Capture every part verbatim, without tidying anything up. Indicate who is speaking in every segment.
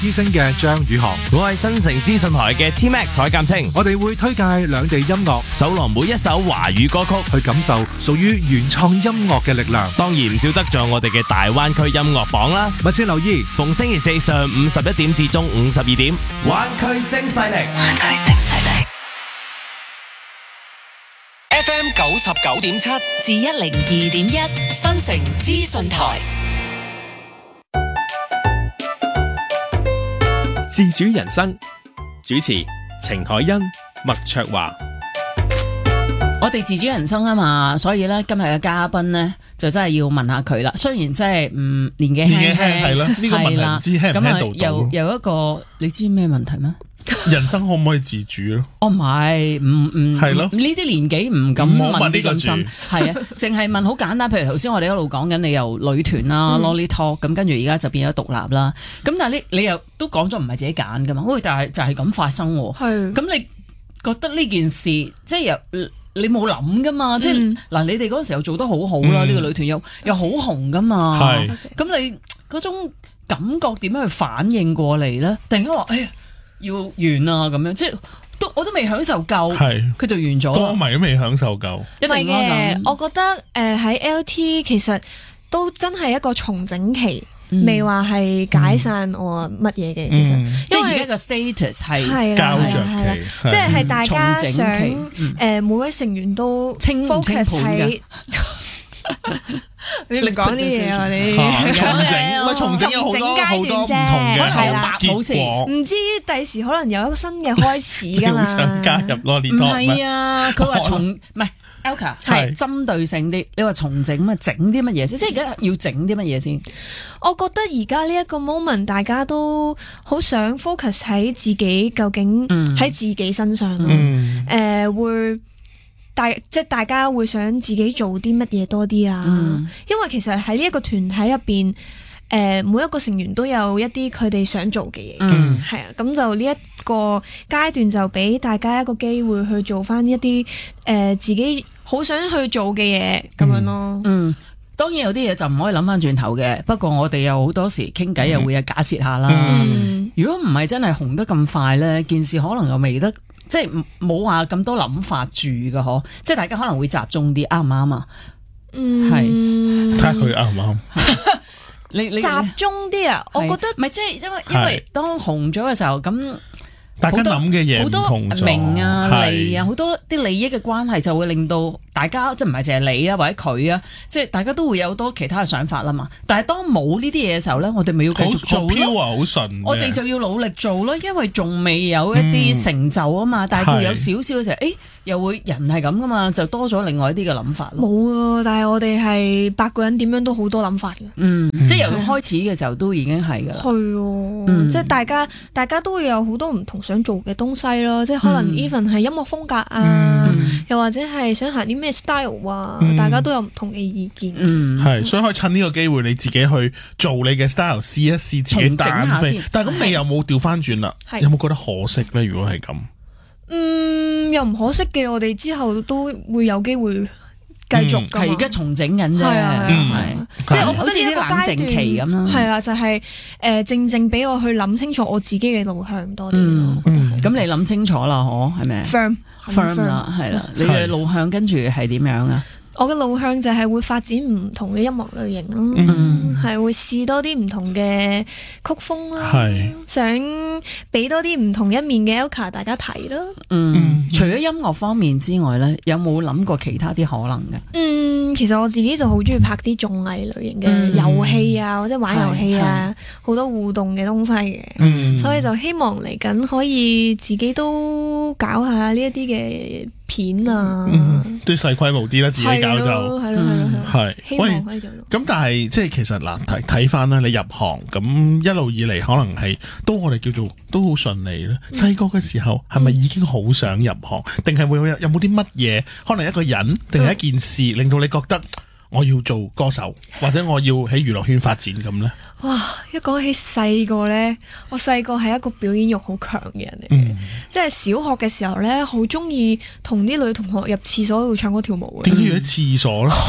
Speaker 1: 之聲嘅張宇航，
Speaker 2: 我係新城資訊台嘅 T Max 海鑑清。
Speaker 1: 我哋會推介兩地音樂，
Speaker 2: 搜羅每一首華語歌曲，
Speaker 1: 去感受屬於原創音樂嘅力量。
Speaker 2: 當然唔少得咗我哋嘅大灣區音樂榜啦。
Speaker 1: 密切留意，
Speaker 2: 逢星期四上午十一點至中午十二點，灣區聲勢力，灣區聲勢力。
Speaker 3: F M 九十九點七至一零二點一，新城資訊台。
Speaker 4: 自主人生主持程海欣、麥卓華。
Speaker 5: 我哋自主人生啊嘛，所以咧今日嘅嘉賓咧就真係要問下佢啦。雖然真係唔年紀輕輕係啦，呢個問題唔知輕唔輕度到。又有一個你知咩問題咩？
Speaker 6: 人生可唔可以自主咯？
Speaker 5: 哦，唔係，唔唔係咯，呢啲年紀唔敢問啲咁深，係啊，淨係問好簡單。譬如頭先我哋一路講緊你由女團啦、嗯、Lolly Talk 咁，跟住而家就變咗獨立啦。咁但係你你又都講咗唔係自己揀噶嘛？喂，但係就係咁發生喎。係。咁你覺得呢件事即係又你冇諗噶嘛？嗯、即係嗱，你哋嗰陣時候做得好好啦，呢、嗯、個女團又又好紅噶嘛。係。咁你嗰種感覺點樣去反應過嚟咧？突然間話，哎呀〜要完啊咁樣，即係都我都未享受夠，佢就完咗。
Speaker 6: 歌迷都未享受夠，
Speaker 7: 唔係嘅。我覺得誒喺、呃、L T 其實都真係一個重整期，嗯、未話係解散我乜嘢嘅。其實、嗯、
Speaker 5: 因為而家個 status 係
Speaker 6: 膠着期，
Speaker 7: 即係係大家想誒、嗯呃、每位成員都 focus 喺。你唔講啲嘢啊！你
Speaker 6: 重整，咪重整有好多好多唔同嘅結果。
Speaker 7: 唔知第時可能有一個新嘅開始噶嘛？
Speaker 6: 想加入咯呢個？
Speaker 5: 唔係啊！佢話重唔係 Elka 係針對性啲。你話重整咪整啲乜嘢先？即係而家要整啲乜嘢先？
Speaker 7: 我覺得而家呢一個 moment， 大家都好想 focus 喺自己，究竟喺自己身上咯。誒、嗯呃，會。大即係大家會想自己做啲乜嘢多啲啊、嗯？因為其實喺呢一個團體入邊，誒、呃、每一個成員都有一啲佢哋想做嘅嘢嘅，係、嗯、啊，咁就呢一個階段就俾大家一個機會去做翻一啲誒、呃、自己好想去做嘅嘢咁樣咯。
Speaker 5: 嗯，當然有啲嘢就唔可以諗翻轉頭嘅，不過我哋又好多時傾偈又會有假設下啦。嗯、如果唔係真係紅得咁快咧，件事可能又未得。即係冇話咁多諗法住㗎嗬，即係大家可能會集中啲，啱唔啱啊？嗯，係
Speaker 6: 睇下佢啱唔啱。
Speaker 7: 你你集中啲啊？我覺得
Speaker 5: 唔係，即係因為因為當紅咗嘅時候咁。
Speaker 6: 大家諗嘅嘢
Speaker 5: 好多名啊利啊，好多啲利益嘅關係就會令到大家即係唔係淨係你啊或者佢啊，即係大家都會有好多其他嘅想法啦嘛。但係當冇呢啲嘢嘅時候咧，我哋咪要繼續做咯。
Speaker 6: 好順，
Speaker 5: 我哋就要努力做咯，因為仲未有一啲成就啊嘛。嗯、但係佢有少少嘅時候，誒、欸、又會人係咁噶嘛，就多咗另外一啲嘅諗法咯。
Speaker 7: 冇啊，但係我哋係八個人點樣都好多諗法嘅。
Speaker 5: 嗯，嗯即係由開始嘅時候都已經係噶啦。
Speaker 7: 係啊，嗯、即係大家大家都會有好多唔同想做嘅東西咯，即係可能 even 係音樂風格啊，嗯、又或者係想行啲咩 style 啊，嗯、大家都有唔同嘅意見。
Speaker 6: 嗯，係，所以可以趁呢個機會，你自己去做你嘅 style， 試一試自己單飛。但係咁，你有冇調翻轉啦？有冇覺得可惜咧？如果係咁，
Speaker 7: 嗯，又唔可惜嘅。我哋之後都會有機會繼續㗎嘛。
Speaker 5: 係而家重整緊啫，
Speaker 7: 係即係我覺得呢一個階段
Speaker 5: 期咁啦。
Speaker 7: 係啦，就係、是、誒、呃、正正俾我去諗清楚我自己嘅路向多啲咯。咁、嗯
Speaker 5: 嗯、你諗清楚啦，嗬，係咪
Speaker 7: ？Firm
Speaker 5: firm 啦，係啦。你嘅路向跟住係點樣啊？
Speaker 7: 我嘅路向就係會發展唔同嘅音樂類型咯，係、嗯、會試多啲唔同嘅曲風啦，想俾多啲唔同一面嘅 Elka 大家睇咯。
Speaker 5: 嗯，嗯除咗音樂方面之外咧，有冇諗過其他啲可能嘅？
Speaker 7: 嗯，其實我自己就好中意拍啲綜藝類型嘅遊戲啊，嗯、或者玩遊戲啊，好多互動嘅東西嘅，嗯、所以就希望嚟緊可以自己都搞下呢一啲嘅片啊，
Speaker 6: 都細規模啲啦，自己搞就
Speaker 7: 係咯係咯，希望可以做到。
Speaker 6: 咁但係即係其實嗱睇睇翻啦，你入行咁一路以嚟可能係都我哋叫做都好順利啦。細個嘅時候係咪已經好想入行，定係會有有冇啲乜嘢？可能一個人定係一件事令到你覺得我要做歌手，或者我要喺娛樂圈發展咁咧？
Speaker 7: 哇！一講起細個咧，我細個係一個表演欲好強嘅人嚟嘅，嗯、即係小學嘅時候咧，好中意同啲女同學入廁所度唱歌跳舞嘅。
Speaker 6: 點解要喺廁所咧？
Speaker 7: 我都唔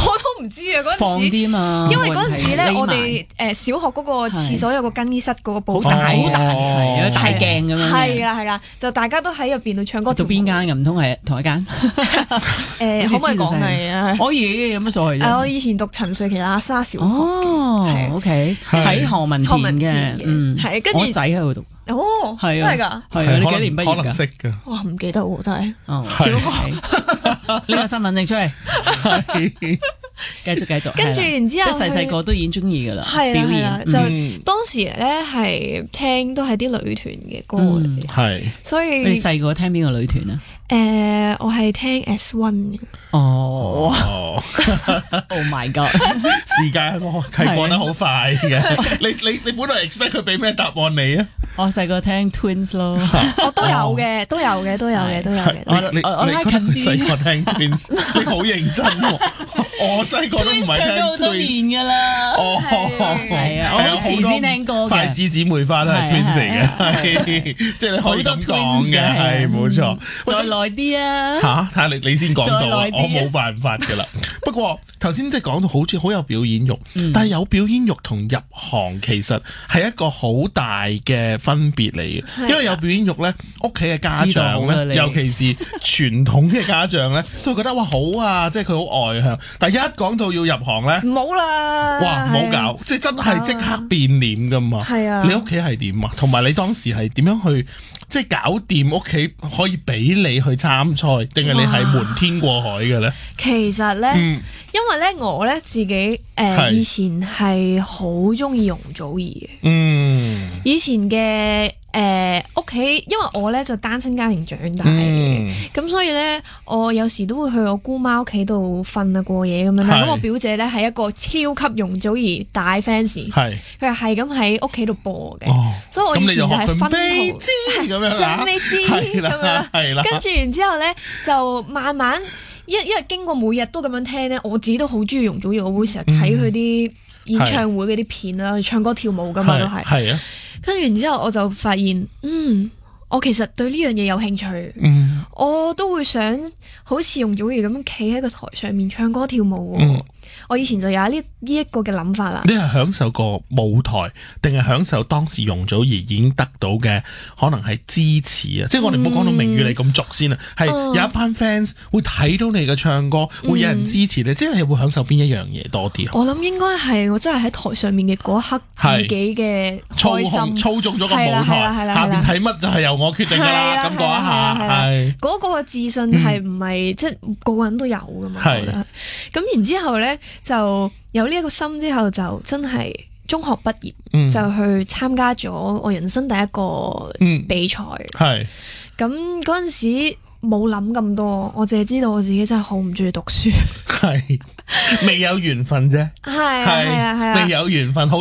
Speaker 7: 唔知啊，嗰陣時
Speaker 5: 放啲嘛，
Speaker 7: 因為嗰陣時咧，
Speaker 5: 問題
Speaker 7: 我哋誒小學嗰個廁所有個更衣室嗰個部
Speaker 5: 好大好大，
Speaker 6: 哦
Speaker 5: 係啊，大鏡咁樣嘅。
Speaker 7: 係啦係啦，就大家都喺入邊度唱歌。
Speaker 5: 到邊間嘅？唔通係同一間？
Speaker 7: 誒，可唔可以講係啊？
Speaker 5: 可以，有乜所謂啫？
Speaker 7: 誒，我以前讀陳瑞琪喇沙小學。
Speaker 5: 哦，OK，喺何文田嘅，嗯，
Speaker 7: 係跟住
Speaker 5: 我仔喺度讀。
Speaker 7: 哦，
Speaker 5: 係啊，
Speaker 7: 真係㗎，
Speaker 5: 係啊，你幾年畢業㗎？
Speaker 6: 可能識㗎。
Speaker 7: 哇，唔記得喎，真係。
Speaker 5: 哦，小學呢個身份證出嚟，繼續繼續。
Speaker 7: 跟住然之後，
Speaker 5: 即係細細個都已經中意㗎啦，
Speaker 7: 係
Speaker 5: 表演。
Speaker 7: 就當時咧係聽都係啲女團嘅歌嚟嘅，
Speaker 6: 係。
Speaker 7: 所以
Speaker 5: 你細個聽邊個女團啊？
Speaker 7: 誒，我係聽 S One 嘅。
Speaker 5: 哦
Speaker 6: 哦
Speaker 5: ，Oh my god！
Speaker 6: 時間係過得好快嘅。你你你本來 expect 佢俾咩答案你啊？
Speaker 5: 我細個聽 Twins 咯，
Speaker 7: 我都有嘅，都有嘅，都有嘅，都有嘅。
Speaker 6: 我你
Speaker 5: 我
Speaker 6: 你覺得細個聽 Twins，你好認真喎。我細個都唔係聽
Speaker 5: Twins 唱咗好多年㗎啦。
Speaker 6: 哦，
Speaker 5: 係啊，我好遲先聽歌嘅。
Speaker 6: 筷子姊妹花都係 Twins 嚟嘅，即係你可以咁講嘅，係冇錯。
Speaker 5: 再耐啲啊！
Speaker 6: 嚇，睇下你你先講到啊，
Speaker 5: 再耐啲啊
Speaker 6: 我冇辦法㗎啦。不過頭先即係講到好似好有表演欲，但係有表演欲同入行其實係一個好大嘅分別嚟嘅，因為有表演欲咧，屋企嘅家長咧，尤其是傳統嘅家長咧，都會覺得哇好啊，即係佢好外向。但係一講到要入行咧，
Speaker 7: 唔好啦，
Speaker 6: 哇唔好搞，即係真係即刻變臉㗎嘛。
Speaker 7: 係啊，
Speaker 6: 你屋企係點啊？同埋你當時係點樣去即係搞掂屋企可以俾你去參賽，定係你係瞞天過海嘅咧？
Speaker 7: 其實咧，
Speaker 6: 嗯、
Speaker 7: 因為咧我咧自己誒、呃、以前係好中意容祖兒嘅。嗯，以前嘅誒屋企，因為我咧就單親家庭長大嘅，咁、嗯、所以咧我有時都會去我姑媽屋企度瞓啊過夜咁樣啦。咁我表姐咧係一個超級容祖兒大 fans，係佢係咁喺屋企度播嘅，哦、所以我以前就係分
Speaker 6: 飛知咁樣啦，
Speaker 7: 係啦，係啦，跟住然之後咧就慢慢。因因為經過每日都咁樣聽咧，我自己都好中意容祖兒，我會成日睇佢啲演唱會嗰啲片啦，嗯、唱歌跳舞噶嘛都係。係啊，跟住然之後我就發現，嗯，我其實對呢樣嘢有興趣，嗯、我都會想好似容祖兒咁樣企喺個台上面唱歌跳舞。嗯、我以前就有呢呢一個嘅諗法啦。你係享受個舞台，定係享受當時容祖兒已經得到嘅可能係支持啊？嗯、即係我哋唔好講到名譽你咁俗先啊，係、嗯、有一班 fans 會睇到你嘅唱歌，會有人支持你，嗯、即係你會享受邊一樣嘢多啲？我諗應該係我真係喺台上面嘅嗰一刻自己嘅開心操縱咗個舞台，下邊睇乜就係由我決定㗎啦，咁講一下係嗰個自信係唔係即係個個人都有㗎嘛？我覺得咁然之後咧。就有呢一個心之後，就真係中學畢業、嗯、就去參加咗我人生第一個比賽。係咁嗰陣時冇諗咁多，我淨係知道我自己真係好唔中意讀書。係未有緣分啫，係係啊係啊，未有緣分好。